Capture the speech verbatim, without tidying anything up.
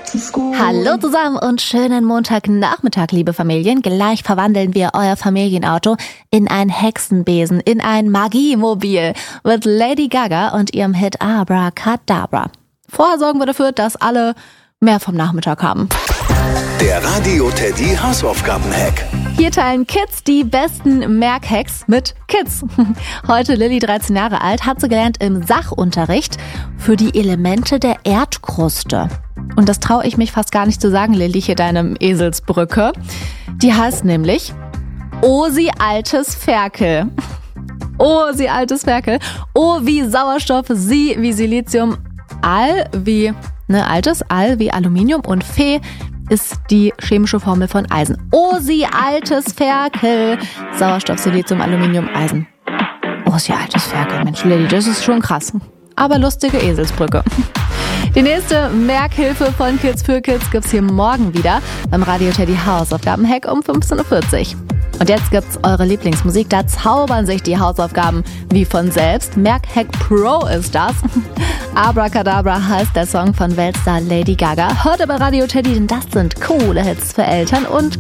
Hallo zusammen und schönen Montagnachmittag, liebe Familien. Gleich verwandeln wir euer Familienauto in ein Hexenbesen, in ein Magiemobil mit Lady Gaga und ihrem Hit Abracadabra. Vorher sorgen wir dafür, dass alle mehr vom Nachmittag haben. Der Radio Teddy Hausaufgaben-Hack. Hier teilen Kids die besten Merkhacks mit Kids. Heute Lilly, dreizehn Jahre alt, hat sie gelernt im Sachunterricht für die Elemente der Erdkruste. Und das traue ich mich fast gar nicht zu sagen, Lilly, hier deinem Eselsbrücke. Die heißt nämlich Oh, sie altes Ferkel. Oh, sie altes Ferkel. O wie Sauerstoff, Sie wie Silizium, Al wie, ne, altes, Al wie Aluminium und Fe ist die chemische Formel von Eisen. Oh, sie altes Ferkel. Sauerstoff, Silizium, Aluminium, Eisen. Oh, sie altes Ferkel. Mensch, Lilly, das ist schon krass. Aber lustige Eselsbrücke. Die nächste Merkhilfe von Kids für Kids gibt's hier morgen wieder beim Radio Teddy Hausaufgaben-Hack um fünfzehn Uhr vierzig. Und jetzt gibt's eure Lieblingsmusik, da zaubern sich die Hausaufgaben wie von selbst. Merkhack Pro ist das. Abracadabra heißt der Song von Weltstar Lady Gaga. Hört aber Radio Teddy, denn das sind coole Hits für Eltern und